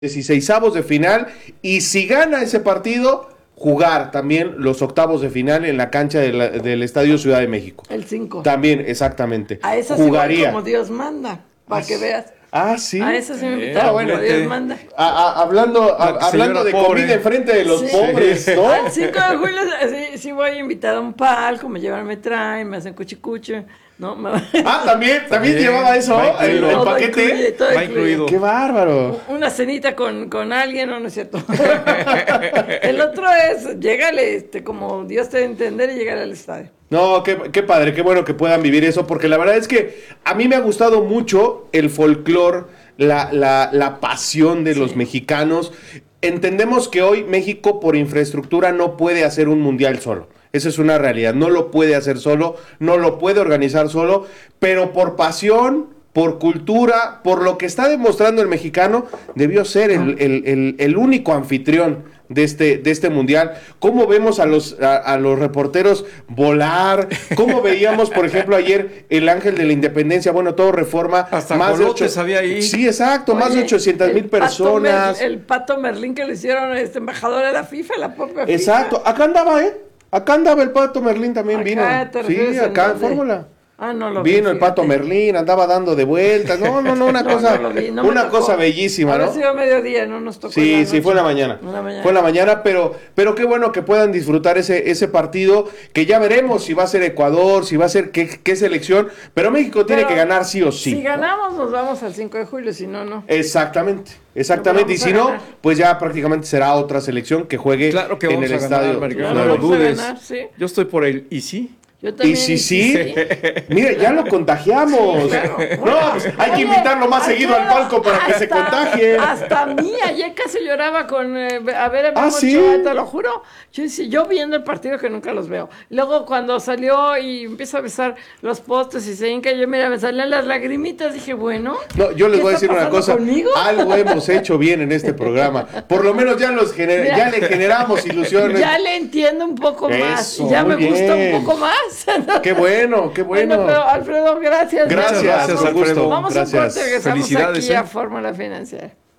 16avos de final, y si gana ese partido, jugar también los octavos de final en la cancha del Estadio Ciudad de México. El 5. También, exactamente. A esa sí voy como Dios manda, para que veas. Ah, sí. A esa sí me invitaron como Dios manda. Hablando de pobre. comida enfrente de los pobres, ¿no? Al 5 de julio sí voy invitada a un palco, me llevan, me traen, me hacen cuchicuche. ¿No? También llevaba eso, el paquete. Va incluido. ¡Qué bárbaro! Una cenita con alguien, no es cierto. El otro es, llégale, como Dios te dé a entender, y llegar al estadio. No, qué padre, qué bueno que puedan vivir eso, porque la verdad es que a mí me ha gustado mucho el folclore, la pasión de los mexicanos. Entendemos que hoy México por infraestructura no puede hacer un mundial solo. Esa es una realidad, no lo puede hacer solo, no lo puede organizar solo, pero por pasión, por cultura, por lo que está demostrando el mexicano, debió ser el único anfitrión de este mundial. ¿Cómo vemos a los reporteros volar? ¿Cómo veíamos, por ejemplo, ayer el Ángel de la Independencia? Bueno, todo Reforma. Hasta más Colotes había ahí. Sí, exacto, más de 800,000 personas. El Pato Merlín que le hicieron embajador de la FIFA, la propia FIFA. Exacto, acá andaba el Pato Merlín también, vino. Sí, acá en Fórmula. No lo vino vi, el Pato Merlín, andaba dando de vueltas. No, una cosa, no lo vi, no una cosa bellísima, ¿no? Ha sido mediodía, no nos tocó. Sí, fue en la mañana. Fue en la mañana, pero qué bueno que puedan disfrutar ese partido, que ya veremos si va a ser Ecuador, si va a ser qué selección, pero México tiene que ganar sí o sí. Si ganamos, nos vamos al 5 de julio, si no, no. Exactamente, y si no, pues ya prácticamente será otra selección que juegue en el estadio. No lo dudes. Yo estoy por el ¿y sí? Yo también, y sí. Mire, ya lo contagiamos. Claro. No, pues, hay que invitarlo más seguido al palco para que se contagie. Hasta mí, ayer casi lloraba con a ver a ¿sí? Ochoa, te lo juro. Yo viendo el partido que nunca los veo. Luego cuando salió y empieza a besar los postes y se hinca, me salían las lagrimitas, dije, bueno. No, yo les voy a decir una cosa. ¿Conmigo? Algo hemos hecho bien en este programa. Por lo menos ya le generamos ilusiones. Ya le entiendo un poco más. Eso, Ya me bien. gusta un poco más. Qué bueno. Bueno, pero Alfredo, gracias. Gracias, Alfredo. Vamos a un corte, regresamos Felicidades, aquí a Fórmula Financiera.